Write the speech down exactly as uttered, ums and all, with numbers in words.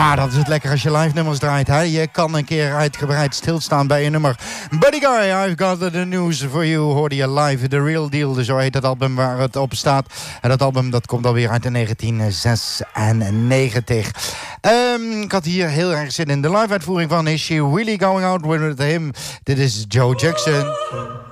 Ja, dat is het lekker als je live nummers draait. Hè? Je kan een keer uitgebreid stilstaan bij een nummer. Buddy Guy, I've got the news for you. Hoorde je live, The Real Deal. Zo heet het album waar het op staat. En dat album dat komt alweer uit in negentien zesennegentig. Um, ik had hier heel erg zin in de live uitvoering van Is She Really Going Out With Him? Dit is Joe Jackson.